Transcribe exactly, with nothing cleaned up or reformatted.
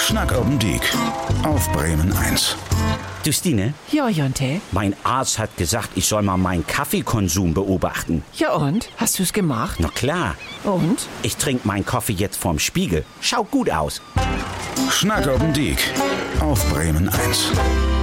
Schnack oben Diek auf Bremen eins. Du, Stine? Ja, Jonte? Mein Arzt hat gesagt, ich soll mal meinen Kaffeekonsum beobachten. Ja und? Hast du's gemacht? Na klar. Und? Ich trinke meinen Kaffee jetzt vorm Spiegel. Schaut gut aus. Schnack oben Diek auf Bremen eins.